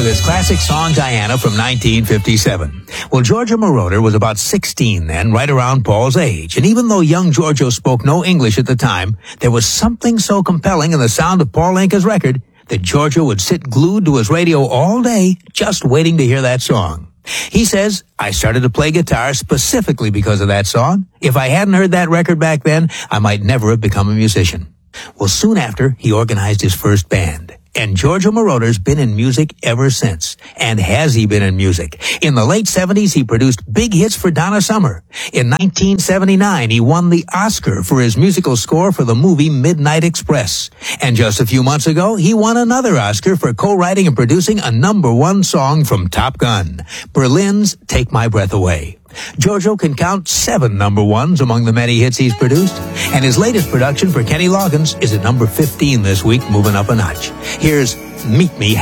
his classic song Diana from 1957. Well, Giorgio Moroder was about 16 then, right around Paul's age. And even though young Giorgio spoke no English at the time, there was something so compelling in the sound of Paul Anka's record that Giorgio would sit glued to his radio all day just waiting to hear that song. He says, I started to play guitar specifically because of that song. If I hadn't heard that record back then, I might never have become a musician. Well, soon after, he organized his first band. And Giorgio Moroder's been in music ever since. And has he been in music? In the late 70s, he produced big hits for Donna Summer. In 1979, he won the Oscar for his musical score for the movie Midnight Express. And just a few months ago, he won another Oscar for co-writing and producing a #1 song from Top Gun, Berlin's Take My Breath Away. Giorgio can count 7 #1s among the many hits he's produced, and his latest production for Kenny Loggins is at number 15 this week, moving up a notch. Here's Meet Me